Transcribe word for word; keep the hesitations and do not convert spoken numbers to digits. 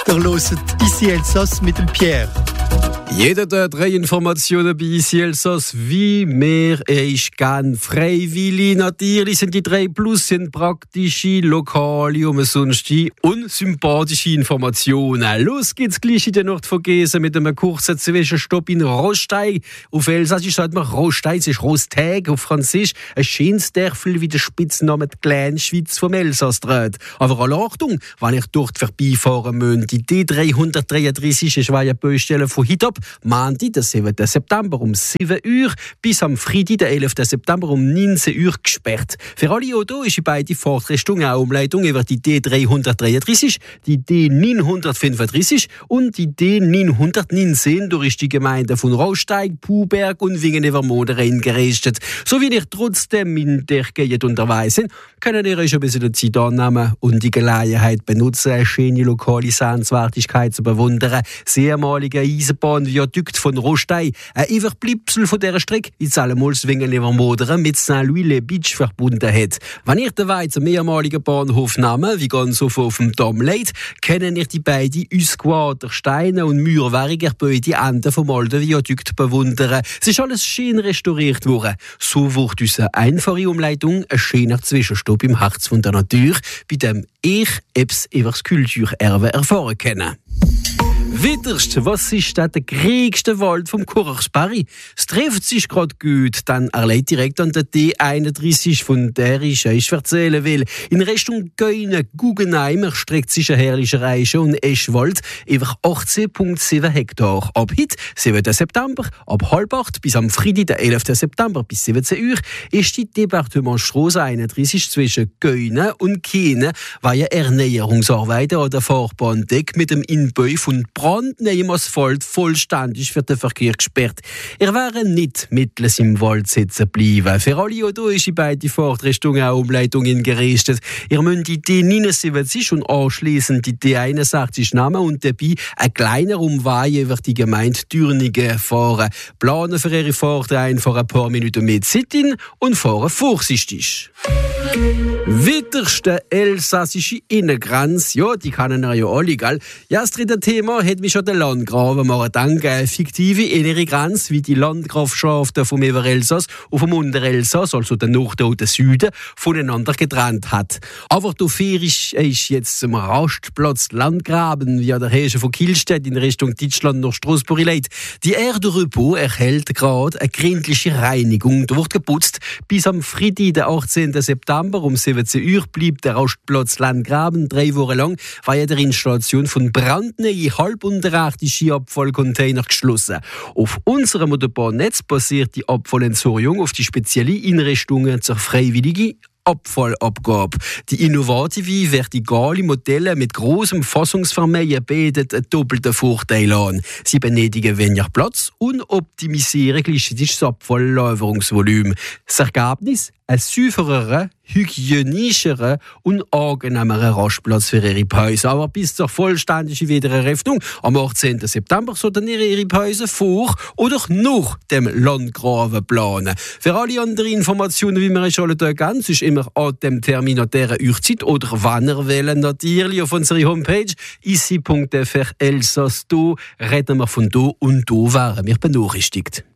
Ihr hört «Ici Elsass» mit dem Pierre. Jeder der drei Informationen bei «Ici Elsass», wie mehr er ist gern freiwillig. Natürlich sind die drei Plus sind praktische, lokale, umsonstige und sympathische Informationen. Los geht's gleich in der Nordvogesen mit einem kurzen Zwischenstopp in Rosteig. Auf Elsassisch sagt man Rosteig, es ist Rosteg auf Französisch. Ein schönes Dörfel wie der Spitzname die kleine Schweiz vom Elsass dreht. Aber alle Achtung, wenn ich dort vorbeifahren müsste, die D dreihundertdreiunddreißig ist eine Baustelle von heute ab. Montag, der siebten September um sieben Uhr bis am Freitag, der elften September um neunzehn Uhr gesperrt. Für alle Autos ist in beide Fahrtrichtungen eine Umleitung über die D dreihundertdreiunddreißig, die D neunhundertfünfunddreißig und die D neunhundertneunzehn durch die Gemeinden von Rosteig, Puhberg und Wingen-Evermoderen gerichtet. So wie ihr trotzdem in der Gegend unterwegs sind, können ihr euch ein bisschen Zeit annehmen und die Gelegenheit benutzen, eine schöne lokale Sehenswertigkeit zu bewundern. Das ehemalige Eisenbahnviadukt von Rosteig, ein Überbleibsel von dieser Strecke, wie es allemal Wingen-Evermoderen mit Saint-Louis-les-Beach verbunden hat. Wenn ihr den Weg zum ehemaligen Bahnhof nehmt, wie ganz oft auf dem Damm leid, kennen ihr die beiden Usquader Steine und mauerwerke beide Enden vom alten Viadukt bewundern. Es ist alles schön restauriert worden. So wird unsere einfache Umleitung ein schöner Zwischenstopp im Herz von der Natur, bei dem ich etwas über das Kulturerbe erfahren kann. Witterst, was ist der größte Wald vom Korchsberg? Es trifft sich gerade gut, dann er leitet direkt an der D einunddreißig, von der ich euch erzählen will. In Richtung Göine, Guggenheim erstreckt sich ein herrlicher Eiche- und Eschwald über achtzehn Komma sieben Hektar. Ab heute, siebten September, ab halb acht bis am Freitag, der elften September bis siebzehn Uhr, ist die Departementstrasse einunddreißig zwischen Göine und Kiene, weil Erneuerungsarbeiten an der Fahrbahndeck mit dem Inbau von brandneuem Asphalt vollständig für den Verkehr gesperrt. Er wäre nicht mittels im Wald sitzen bleiben. Für alle Autos ist in beide Fahrtrichtungen auch Umleitungen gerichtet. Ihr müsst die D neunundsiebzig und anschliessend die D einundsechzig nehmen und dabei ein kleiner Umweg über die Gemeinde Dürnigen fahren. Planen für ihre Fahrt einfach ein paar Minuten mehr Zeit in und fahren vorsichtig. Witterste elsassische Innengrenze, ja, die kennen wir ja alle, gell? Ja, das dritte Thema hat mich schon der Landgraf mal danke eine fiktive innere Grenze, wie die Landgrafschaften vom Everelsass und vom Unterelsass, also der Norden und der Süden, voneinander getrennt hat. Aber du fährst jetzt zum Rastplatz Landgraben, wie der Häsche von Kielstedt in Richtung Deutschland nach Straßburg leitet. Die Erdrepot erhält gerade eine gründliche Reinigung. Da wird geputzt. Bis am Freitag, der achtzehnten September um siebzehn Uhr bleibt der Rastplatz Landgraben drei Wochen lang, weil der Installation von brandneuen halbunterarktischen Abfallcontainer geschlossen. Auf unserem Autobahnnetz basiert die Abfallentsorgung auf die speziellen Einrichtungen zur freiwilligen Abfallabgabe. Die innovative, vertikale Modelle mit großem Fassungsvermögen bieten einen doppelten Vorteil an. Sie benötigen weniger Platz und optimisieren gleichzeitig das Abfalllagerungsvolumen. Das Ergebnis? Ein saubererer, hygienischerer und angenehmerer Rastplatz für ihre Pause. Aber bis zur vollständigen Wiedereröffnung am achtzehnten September sollten ihr ihre Pause vor oder nach dem Landgraben planen. Für alle anderen Informationen, wie wir es alle ganz ist immer an dem Termin an dieser Uhrzeit oder wann ihr wählen, natürlich auf unserer Homepage ici punkt f r Elsass. Da reden wir von da und da wären wir benachrichtigt.